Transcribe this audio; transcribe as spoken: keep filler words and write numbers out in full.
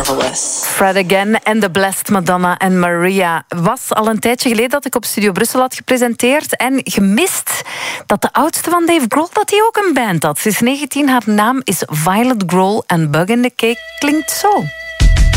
marvelous. Fred Again en The Blessed Madonna en Maria. Was al een tijdje geleden dat ik op Studio Brussel had gepresenteerd en gemist dat de oudste van Dave Grohl, dat hij ook een band had. Ze is negentien, haar naam is Violet Grohl en Bug in the Cake klinkt zo.